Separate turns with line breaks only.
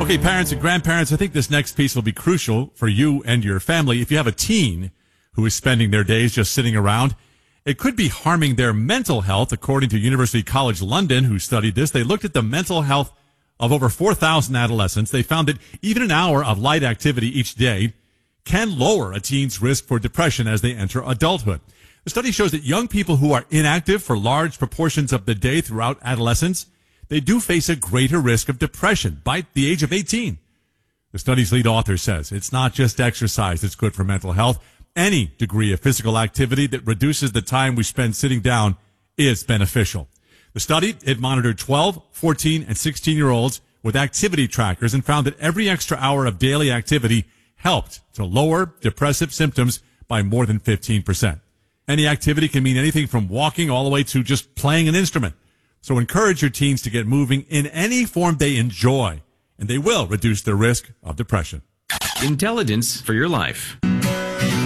Okay, parents and grandparents, I think this next piece will be crucial for you and your family. If you have a teen who is spending their days just sitting around, it could be harming their mental health. According to University College London, who studied this, they looked at the mental health of over 4,000 adolescents. They found that even an hour of light activity each day can lower a teen's risk for depression as they enter adulthood. The study shows that young people who are inactive for large proportions of the day throughout adolescence, they do face a greater risk of depression by the age of 18. The study's lead author says it's not just exercise that's good for mental health. Any degree of physical activity that reduces the time we spend sitting down is beneficial. The study, it monitored 12, 14, and 16-year-olds with activity trackers and found that every extra hour of daily activity helped to lower depressive symptoms by more than 15%. Any activity can mean anything from walking all the way to just playing an instrument. So encourage your teens to get moving in any form they enjoy, and they will reduce their risk of depression.
Intelligence for your life.